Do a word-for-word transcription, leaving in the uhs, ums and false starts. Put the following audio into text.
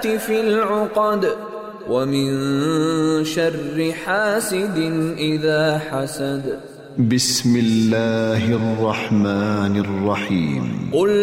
في العقد ومن شر حاسد إذا حسد. بسم الله الرحمن الرحيم. قل